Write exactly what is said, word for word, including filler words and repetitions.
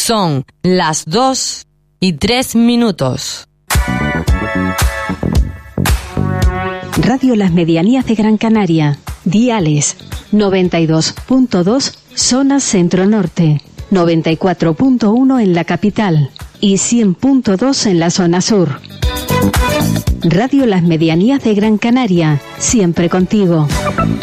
Son las dos y tres minutos. Radio Las Medianías de Gran Canaria. Diales noventa y dos punto dos zona centro-norte, noventa y cuatro punto uno en la capital y cien punto dos en la zona sur. Radio Las Medianías de Gran Canaria, siempre contigo.